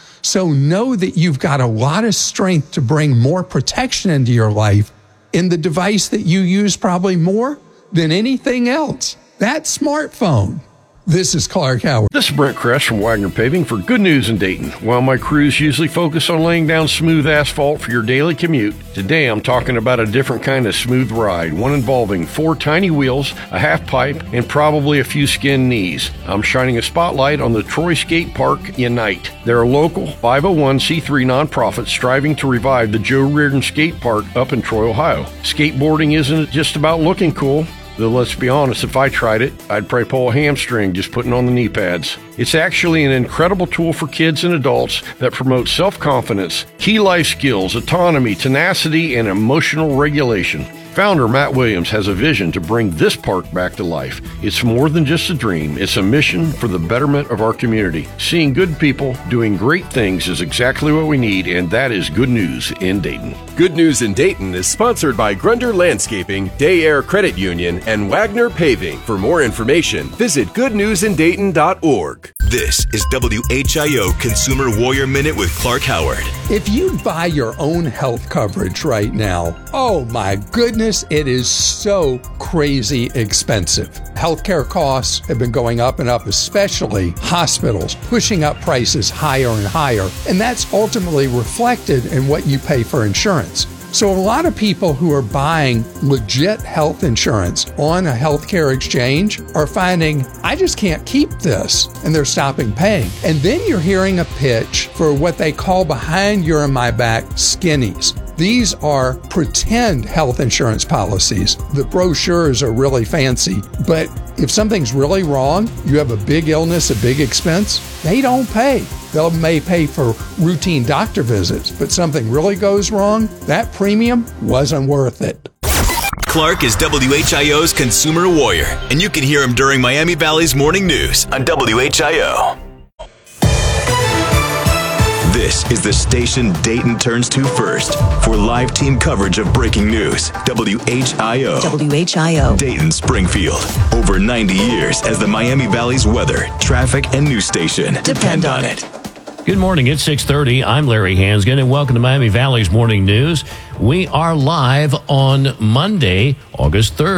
So know that you've got a lot of strength to bring more protection into your life in the device that you use probably more than anything else, that smartphone. This is Clark Howard. This is Brent Kress from Wagner Paving for Good News in Dayton. While my crews usually focus on laying down smooth asphalt for your daily commute, today I'm talking about a different kind of smooth ride, one involving four tiny wheels, a half pipe, and probably a few skinned knees. I'm shining a spotlight on the Troy Skate Park Unite. They're a local five oh one c three nonprofit striving to revive the Joe Reardon Skate Park up in Troy, Ohio. Skateboarding isn't just about looking cool. Though let's be honest, if I tried it, I'd probably pull a hamstring just putting on the knee pads. It's actually an incredible tool for kids and adults that promotes self-confidence, key life skills, autonomy, tenacity, and emotional regulation. Founder Matt Williams has a vision to bring this park back to life. It's more than just a dream. It's a mission for the betterment of our community. Seeing good people doing great things is exactly what we need, and that is Good News in Dayton. Good News in Dayton is sponsored by Grunder Landscaping, Day Air Credit Union, and Wagner Paving. For more information, visit good news in dayton dot org. This is W H I O Consumer Warrior Minute with Clark Howard. If you buy your own health coverage right now, oh my goodness, it is so crazy expensive. Healthcare costs have been going up and up, especially hospitals, pushing up prices higher and higher. And that's ultimately reflected in what you pay for insurance. So a lot of people who are buying legit health insurance on a healthcare exchange are finding, I just can't keep this, and they're stopping paying. And then you're hearing a pitch for what they call behind your and my back skinnies. These are pretend health insurance policies. The brochures are really fancy, but if something's really wrong, you have a big illness, a big expense, they don't pay. They may pay for routine doctor visits, but something really goes wrong, that premium wasn't worth it. Clark is W H I O's Consumer Warrior, and you can hear him during Miami Valley's Morning News on W H I O. This is the station Dayton turns to first for live team coverage of breaking news. W H I O. W H I O. Dayton, Springfield. Over ninety years as the Miami Valley's weather, traffic, and news station. Depend on it. Good morning. It's six thirty. I'm Larry Hansgen, and welcome to Miami Valley's Morning News. We are live on Monday, August third.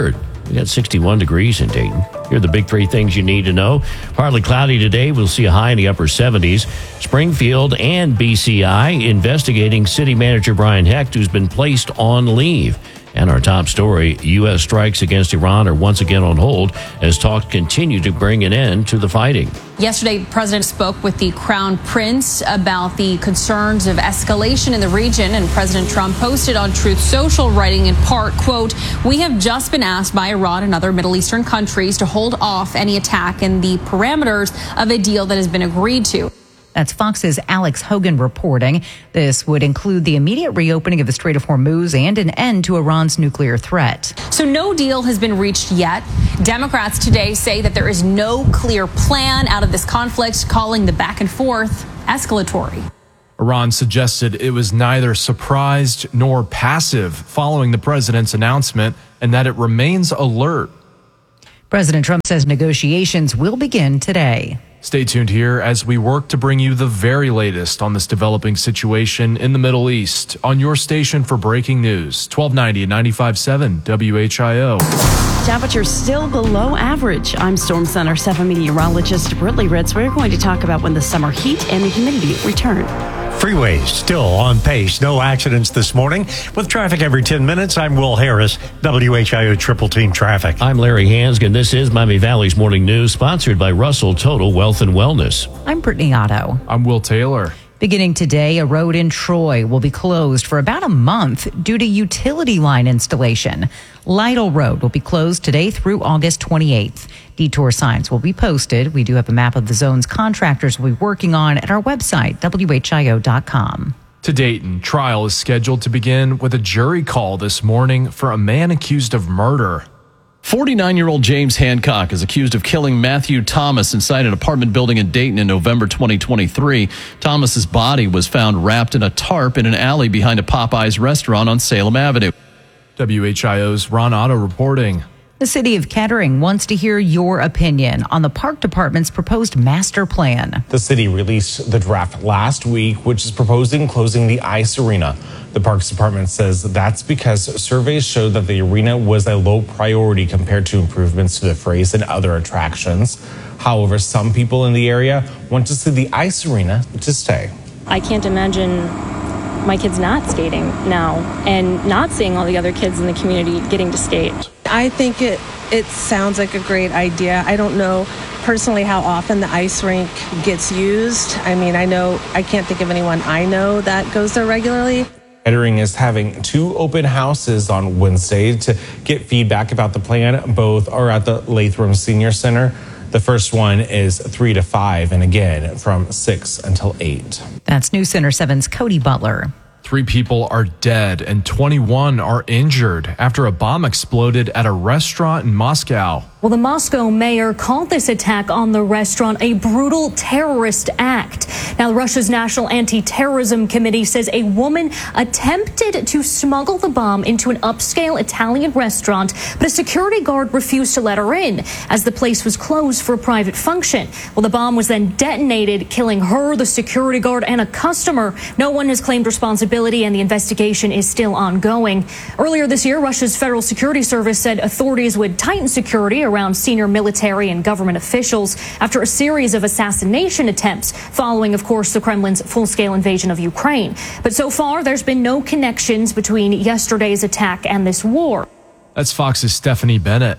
We got sixty-one degrees in Dayton. Here are the big three things you need to know. Partly cloudy today. We'll see a high in the upper seventies. Springfield and B C I investigating city manager Brian Hecht, who's been placed on leave. And our top story, U S strikes against Iran are once again on hold as talks continue to bring an end to the fighting. Yesterday, the president spoke with the Crown Prince about the concerns of escalation in the region, and President Trump posted on Truth Social, writing in part, quote, "We have just been asked by Iran and other Middle Eastern countries to hold off any attack in the parameters of a deal that has been agreed to." That's Fox's Alex Hogan reporting. This would include the immediate reopening of the Strait of Hormuz and an end to Iran's nuclear threat. So no deal has been reached yet. Democrats today say that there is no clear plan out of this conflict, calling the back and forth escalatory. Iran suggested it was neither surprised nor passive following the president's announcement, and that it remains alert. President Trump says negotiations will begin today. Stay tuned here as we work to bring you the very latest on this developing situation in the Middle East on your station for breaking news, twelve ninety and ninety-five point seven W H I O. Temperatures still below average. I'm Storm Center seven meteorologist Britley Ritz. We're going to talk about when the summer heat and the humidity return. Freeways still on pace. No accidents this morning. With traffic every ten minutes, I'm Will Harris, W H I O Triple Team Traffic. I'm Larry Hansgen. This is Miami Valley's Morning News, sponsored by Russell Total Wealth and Wellness. I'm Brittany Otto. I'm Will Taylor. Beginning today, a road in Troy will be closed for about a month due to utility line installation. Lytle Road will be closed today through August twenty-eighth. Detour signs will be posted. We do have a map of the zones contractors will be working on at our website, W H I O dot com. To Dayton, trial is scheduled to begin with a jury call this morning for a man accused of murder. forty-nine-year-old James Hancock is accused of killing Matthew Thomas inside an apartment building in Dayton in November twenty twenty-three. Thomas's body was found wrapped in a tarp in an alley behind a Popeyes restaurant on Salem Avenue. W H I O's Ron Otto reporting. The city of Kettering wants to hear your opinion on the park department's proposed master plan. The city released the draft last week, which is proposing closing the ice arena. The Parks Department says that's because surveys showed that the arena was a low priority compared to improvements to the Frays and other attractions. However, some people in the area want to see the ice arena to stay. I can't imagine my kids not skating now and not seeing all the other kids in the community getting to skate. I think it it sounds like a great idea. I don't know personally how often the ice rink gets used. I mean, I know I can't think of anyone I know that goes there regularly. Kettering is having two open houses on Wednesday to get feedback about the plan. Both are at the Latham Senior Center. The first one is three to five, and again from six until eight. That's News Center seven's Cody Butler. Three people are dead and twenty-one are injured after a bomb exploded at a restaurant in Moscow. Well, the Moscow mayor called this attack on the restaurant a brutal terrorist act. Now, Russia's National Anti-Terrorism Committee says a woman attempted to smuggle the bomb into an upscale Italian restaurant, but a security guard refused to let her in as the place was closed for a private function. Well, the bomb was then detonated, killing her, the security guard, and a customer. No one has claimed responsibility, and the investigation is still ongoing. Earlier this year, Russia's Federal Security Service said authorities would tighten security around senior military and government officials after a series of assassination attempts following, of course, the Kremlin's full-scale invasion of Ukraine. But so far, there's been no connections between yesterday's attack and this war. That's Fox's Stephanie Bennett.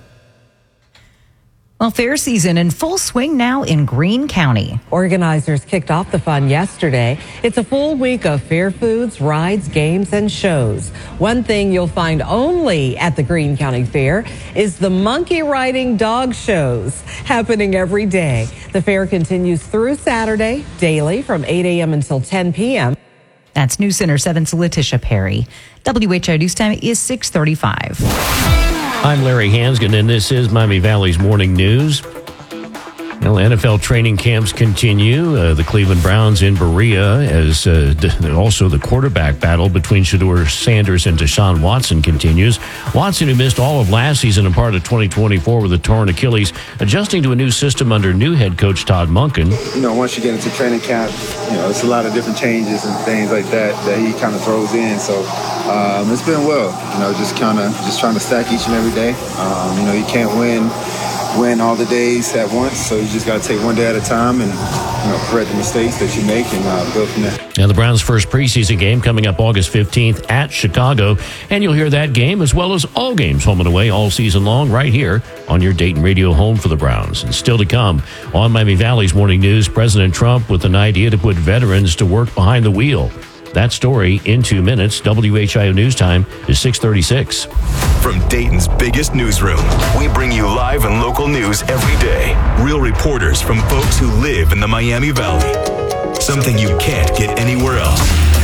Well, fair season in full swing now in Greene County. Organizers kicked off the fun yesterday. It's a full week of fair foods, rides, games, and shows. One thing you'll find only at the Greene County Fair is the monkey riding dog shows happening every day. The fair continues through Saturday, daily from eight a.m. until ten p.m. That's News Center seven's Letitia Perry. W H I O News Time is six thirty-five. I'm Larry Hansgen, and this is Miami Valley's Morning News. Well, N F L training camps continue. Uh, the Cleveland Browns in Berea, as uh, d- also the quarterback battle between Shedeur Sanders and Deshaun Watson continues. Watson, who missed all of last season and part of twenty twenty-four with a torn Achilles, adjusting to a new system under new head coach Todd Monken. You know, once you get into training camp, you know, it's a lot of different changes and things like that that he kind of throws in. So um, it's been well. You know, just kind of just trying to stack each and every day. Um, you know, you can't win. win all the days at once, so you just got to take one day at a time and, you know, correct the mistakes that you make and uh, build from there. Now, the Browns' first preseason game coming up August fifteenth at Chicago, and you'll hear that game as well as all games home and away all season long right here on your Dayton radio home for the Browns. And still to come on Miami Valley's Morning News, President Trump with an idea to put veterans to work behind the wheel. That story in two minutes. W H I O News Time is six thirty-six. From Dayton's biggest newsroom, we bring you live and local news every day. Real reporters from folks who live in the Miami Valley. Something you can't get anywhere else.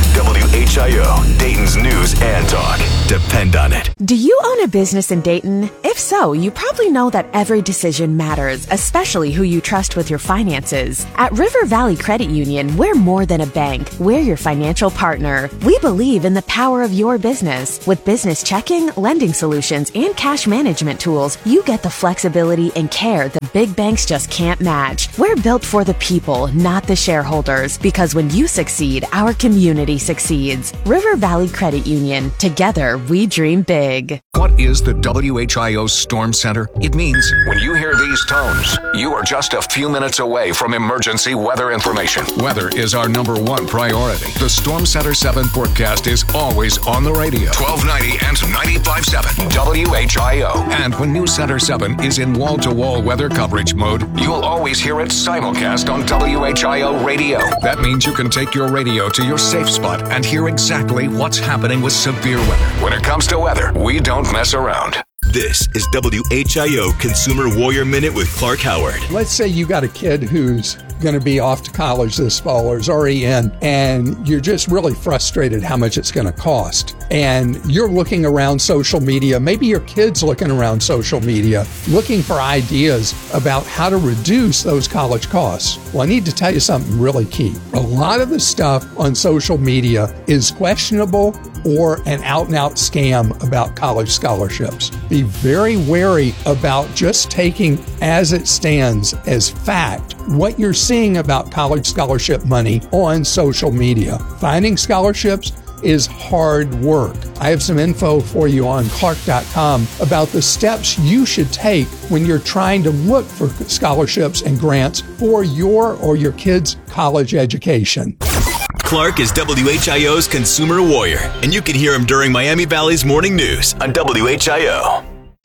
W H I O, Dayton's news and talk. Depend on it. Do you own a business in Dayton? If so, you probably know that every decision matters, especially who you trust with your finances. At River Valley Credit Union, we're more than a bank. We're your financial partner. We believe in the power of your business. With business checking, lending solutions, and cash management tools, you get the flexibility and care the big banks just can't match. We're built for the people, not the shareholders, because when you succeed, our community succeeds. River Valley Credit Union. Together, we dream big. What is the W H I O Storm Center? It means when you hear these tones, you are just a few minutes away from emergency weather information. Weather is our number one priority. The Storm Center seven forecast is always on the radio. twelve ninety and ninety-five point seven W H I O. And when News Center seven is in wall-to-wall weather coverage mode, you'll always hear it simulcast on W H I O radio. That means you can take your radio to your safe spot and hear exactly what's happening with severe weather. When it comes to weather, we don't mess around. This is W H I O Consumer Warrior Minute with Clark Howard. Let's say you got a kid who's going to be off to college this fall or is already in, and you're just really frustrated how much it's going to cost. And you're looking around social media, maybe your kid's looking around social media, looking for ideas about how to reduce those college costs. Well, I need to tell you something really key. A lot of the stuff on social media is questionable or an out-and-out scam about college scholarships. Be very wary about just taking as it stands as fact what you're seeing about college scholarship money on social media. Finding scholarships is hard work. I have some info for you on Clark dot com about the steps you should take when you're trying to look for scholarships and grants for your or your kid's college education. Clark is W H I O's Consumer Warrior, and you can hear him during Miami Valley's Morning News on W H I O.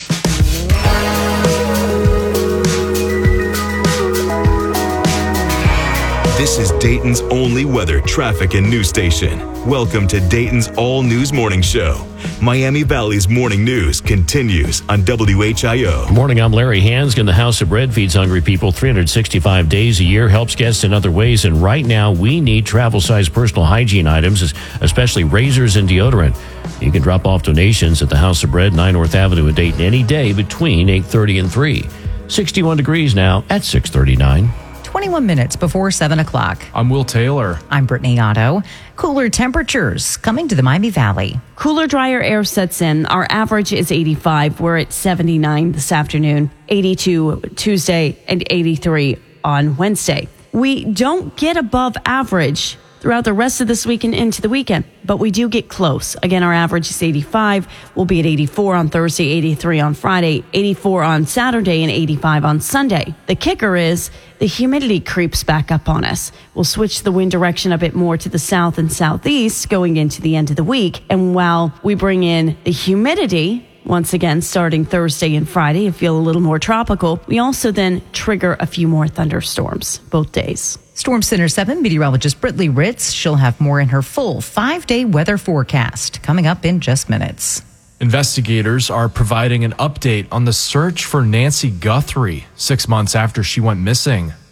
This is Dayton's only weather, traffic, and news station. Welcome to Dayton's all-news morning show. Miami Valley's Morning News continues on W H I O. Morning, I'm Larry Hansgen. The House of Bread feeds hungry people three hundred sixty-five days a year, helps guests in other ways, and right now we need travel-sized personal hygiene items, especially razors and deodorant. You can drop off donations at the House of Bread, nine North Avenue in Dayton any day between eight thirty and three. sixty-one degrees now at six thirty-nine. twenty-one minutes before seven o'clock. I'm Will Taylor. I'm Brittany Otto. Cooler temperatures coming to the Miami Valley. Cooler, drier air sets in. Our average is eighty-five. We're at seventy-nine this afternoon, eighty-two Tuesday, and eighty-three on Wednesday. We don't get above average throughout the rest of this week and into the weekend, but we do get close. Again, our average is eighty-five. We'll be at eighty-four on Thursday, eighty-three on Friday, eighty-four on Saturday, and eighty-five on Sunday. The kicker is the humidity creeps back up on us. We'll switch the wind direction a bit more to the south and southeast going into the end of the week. And while we bring in the humidity, once again, starting Thursday and Friday, and feel a little more tropical, we also then trigger a few more thunderstorms both days. Storm Center seven meteorologist Brittany Ritz. She'll have more in her full five-day weather forecast coming up in just minutes. Investigators are providing an update on the search for Nancy Guthrie six months after she went missing.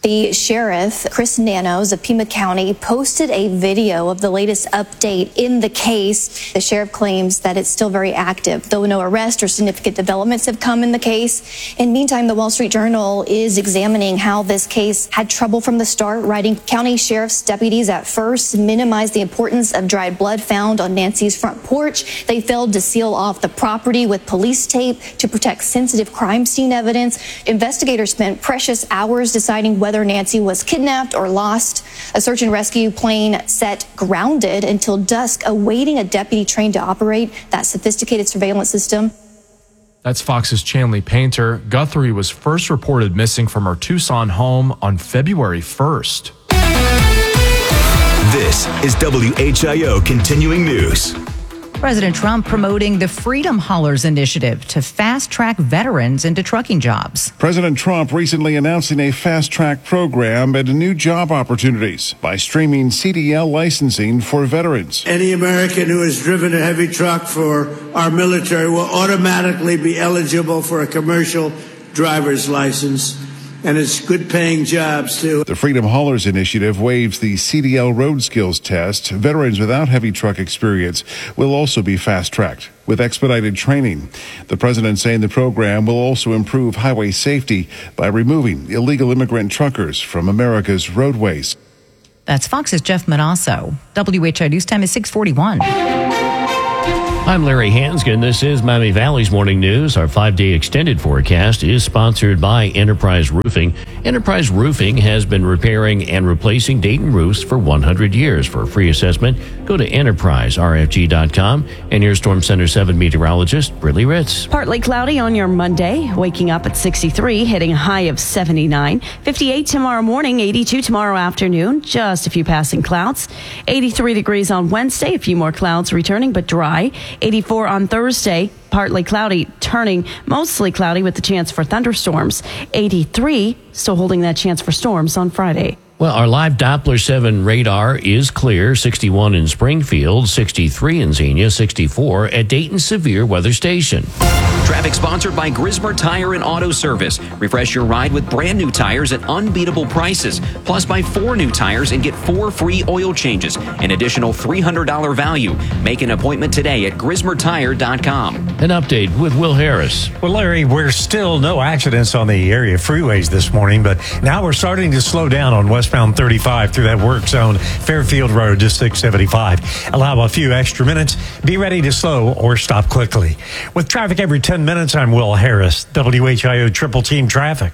The sheriff, Chris Nanos of Pima County, posted a video of the latest update in the case. The sheriff claims that it's still very active, though no arrest or significant developments have come in the case. In the meantime, the Wall Street Journal is examining how this case had trouble from the start, writing county sheriff's deputies at first minimized the importance of dried blood found on Nancy's front porch. They failed to seal off the property with police tape to protect sensitive crime scene evidence. Investigators spent precious hours deciding whether whether Nancy was kidnapped or lost. A search and rescue plane set grounded until dusk, awaiting a deputy trained to operate that sophisticated surveillance system. That's Fox's Chanley Painter. Guthrie was first reported missing from her Tucson home on February first. This is W H I O Continuing News. President Trump promoting the Freedom Haulers initiative to fast-track veterans into trucking jobs. President Trump recently announcing a fast-track program and new job opportunities by streaming C D L licensing for veterans. Any American who has driven a heavy truck for our military will automatically be eligible for a commercial driver's license. And it's good-paying jobs, too. The Freedom Haulers Initiative waives the C D L road skills test. Veterans without heavy truck experience will also be fast-tracked with expedited training. The president saying the program will also improve highway safety by removing illegal immigrant truckers from America's roadways. That's Fox's Jeff Manasso. W H I News time is six forty-one. I'm Larry Hansgen. This is Miami Valley's Morning News. Our five-day extended forecast is sponsored by Enterprise Roofing. Enterprise Roofing has been repairing and replacing Dayton roofs for one hundred years. For a free assessment, go to enterprise r f g dot com. And here's Storm Center seven meteorologist Briley Ritz. Partly cloudy on your Monday, waking up at sixty-three, hitting a high of seventy-nine. fifty-eight tomorrow morning, eighty-two tomorrow afternoon, just a few passing clouds. eighty-three degrees on Wednesday, a few more clouds returning, but dry. eighty-four on Thursday, partly cloudy, turning mostly cloudy with the chance for thunderstorms. eighty-three, still holding that chance for storms on Friday. Well, our live Doppler seven radar is clear. sixty-one in Springfield, sixty-three in Xenia, sixty-four at Dayton Severe Weather Station. Traffic sponsored by Grismer Tire and Auto Service. Refresh your ride with brand new tires at unbeatable prices. Plus, buy four new tires and get four free oil changes. An additional three hundred dollars value. Make an appointment today at grismer tire dot com. An update with Will Harris. Well, Larry, we're still no accidents on the area freeways this morning, but now we're starting to slow down on westbound thirty-five through that work zone, Fairfield Road to six seventy-five. Allow a few extra minutes. Be ready to slow or stop quickly. With traffic every ten minutes, I'm Will Harris, W H I O Triple Team Traffic.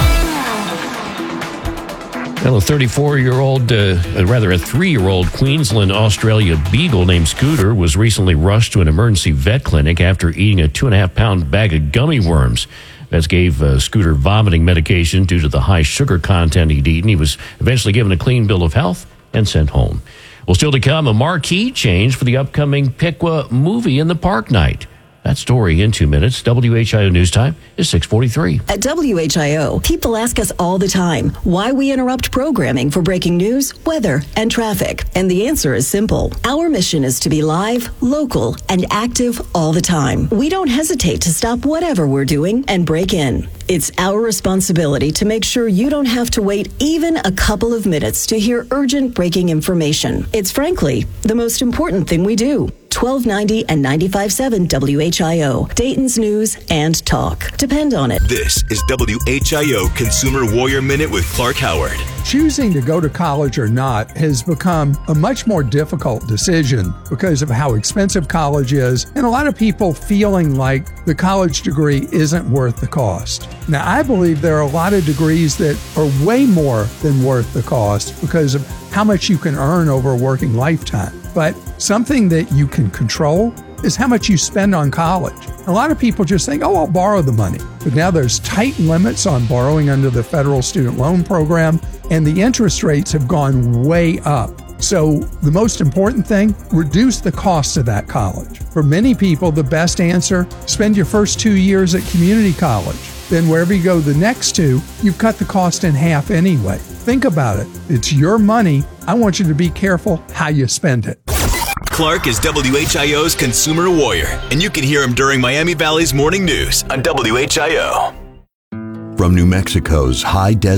Well, a thirty-four-year-old, uh, rather a three-year-old Queensland, Australia beagle named Scooter was recently rushed to an emergency vet clinic after eating a two-and-a-half-pound bag of gummy worms. Vets gave uh, Scooter vomiting medication due to the high sugar content he'd eaten. He was eventually given a clean bill of health and sent home. Well, still to come, a marquee change for the upcoming Piqua movie in the park night. That story in two minutes. W H I O News Time is six forty-three. At W H I O, people ask us all the time why we interrupt programming for breaking news, weather, and traffic. And the answer is simple. Our mission is to be live, local, and active all the time. We don't hesitate to stop whatever we're doing and break in. It's our responsibility to make sure you don't have to wait even a couple of minutes to hear urgent breaking information. It's frankly the most important thing we do. twelve ninety and ninety-five point seven W H I O, Dayton's news and talk. Depend on it. This is W H I O Consumer Warrior Minute with Clark Howard. Choosing to go to college or not has become a much more difficult decision because of how expensive college is, and a lot of people feeling like the college degree isn't worth the cost. Now, I believe there are a lot of degrees that are way more than worth the cost because of how much you can earn over a working lifetime. But something that you can control is how much you spend on college. A lot of people just think, oh, I'll borrow the money. But now there's tight limits on borrowing under the federal student loan program, and the interest rates have gone way up. So the most important thing, reduce the cost of that college. For many people, the best answer, spend your first two years at community college. Then wherever you go the next two, you've cut the cost in half anyway. Think about it. It's your money. I want you to be careful how you spend it. Clark is W H I O's Consumer Warrior, and you can hear him during Miami Valley's Morning News on W H I O. From New Mexico's high desert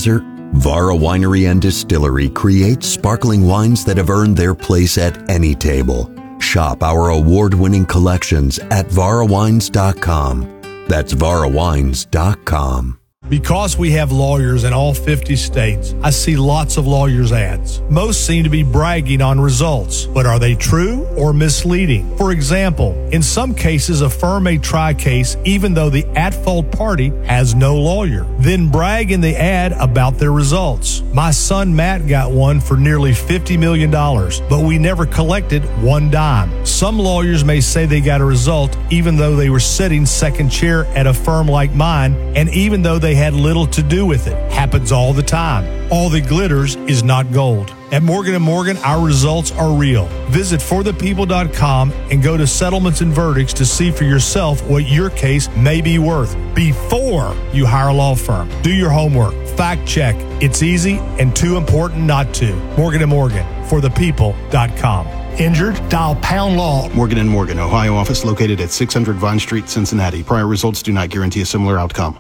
Vara Winery and Distillery creates sparkling wines that have earned their place at any table. Shop our award-winning collections at vara wines dot com. That's vara wines dot com. Because we have lawyers in all fifty states, I see lots of lawyers' ads. Most seem to be bragging on results, but are they true or misleading? For example, in some cases, a firm may try a case even though the at-fault party has no lawyer, then brag in the ad about their results. My son Matt got one for nearly fifty million dollars, but we never collected one dime. Some lawyers may say they got a result even though they were sitting second chair at a firm like mine, and even though they had little to do with it. Happens all the time. All that glitters is not gold. At Morgan and Morgan, our results are real. Visit for the people dot com and go to settlements and verdicts to see for yourself what your case may be worth before you hire a law firm. Do your homework. Fact check. It's easy and too important not to. Morgan and Morgan, for the people dot com. Injured? Dial pound law. Morgan and Morgan, Ohio office located at six hundred Vine Street, Cincinnati. Prior results do not guarantee a similar outcome.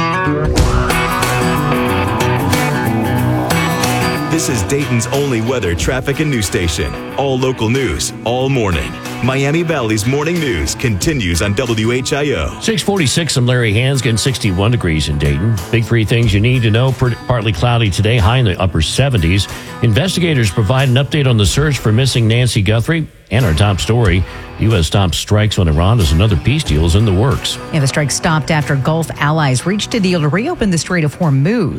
This is Dayton's only weather, traffic, and news station. All local news, all morning. Miami Valley's morning news continues on W H I O. six forty-six, I'm Larry Hansgen, sixty-one degrees in Dayton. Big three things you need to know. Partly cloudy today, high in the upper seventies. Investigators provide an update on the search for missing Nancy Guthrie. And our top story, U S stops strikes on Iran as another peace deal is in the works. Yeah, the strike stopped after Gulf allies reached a deal to reopen the Strait of Hormuz.